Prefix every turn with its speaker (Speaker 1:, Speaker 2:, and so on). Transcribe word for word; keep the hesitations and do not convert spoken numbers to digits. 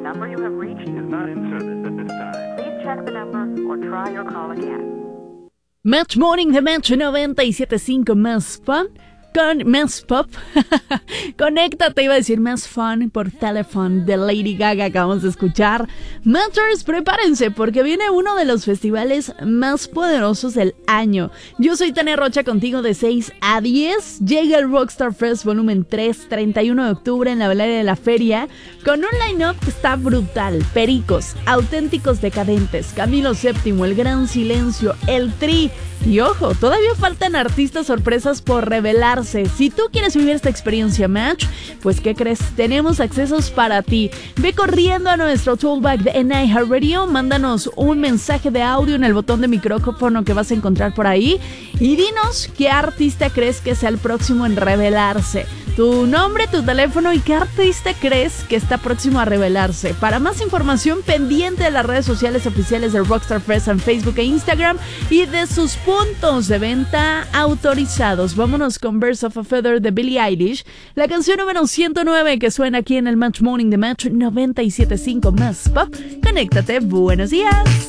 Speaker 1: number you have reached is not in service at this time. Please check the number or try your call again.
Speaker 2: Match Morning de Match noventa y siete punto cinco, más fun con más pop. Conéctate, iba a decir más fun por Telephone de Lady Gaga. Acabamos de escuchar. Matchers, prepárense porque viene uno de los festivales más poderosos del año. Yo soy Tania Rocha, contigo de seis a diez. Llega el Rockstar Fest Volumen tres, treinta y uno de octubre en la velada de la feria, con un line-up que está brutal. Pericos, Auténticos Decadentes, Camilo séptimo, El Gran Silencio, El Tri. Y ojo, todavía faltan artistas sorpresas por revelarse. Si tú quieres vivir esta experiencia Match, pues ¿qué crees? Tenemos accesos para ti. Ve corriendo a nuestro toolback de iHeartRadio, mándanos un mensaje de audio en el botón de micrófono que vas a encontrar por ahí y dinos qué artista crees que sea el próximo en revelarse. Tu nombre, tu teléfono y qué artista crees que está próximo a revelarse. Para más información, pendiente de las redes sociales oficiales del Rockstar Fest en Facebook e Instagram y de sus puntos de venta autorizados. Vámonos con Birds of a Feather de Billie Eilish, la canción número ciento nueve que suena aquí en el Match Morning de Match noventa y siete punto cinco, más pop. Conéctate, buenos días.